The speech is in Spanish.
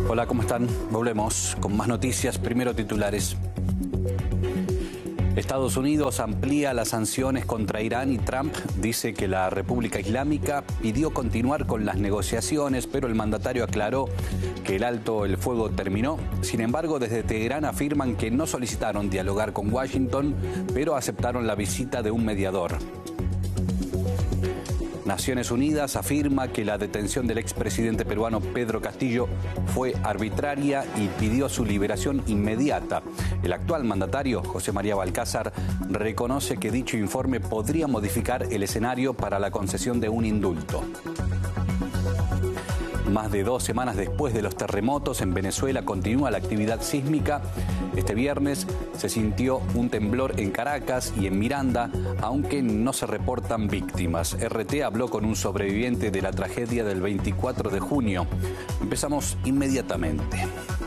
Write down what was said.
Hola, ¿cómo están? Volvemos con más noticias. Primero titulares. Estados Unidos amplía las sanciones contra Irán y Trump dice que la República Islámica pidió continuar con las negociaciones, pero el mandatario aclaró que el alto el fuego terminó. Sin embargo, desde Teherán afirman que no solicitaron dialogar con Washington, pero aceptaron la visita de un mediador. Naciones Unidas afirma que la detención del expresidente peruano Pedro Castillo fue arbitraria y pidió su liberación inmediata. El actual mandatario, José María Balcázar, reconoce que dicho informe podría modificar el escenario para la concesión de un indulto. Más de 2 semanas después de los terremotos en Venezuela continúa la actividad sísmica. Este viernes se sintió un temblor en Caracas y en Miranda, aunque no se reportan víctimas. RT habló con un sobreviviente de la tragedia del 24 de junio. Empezamos inmediatamente.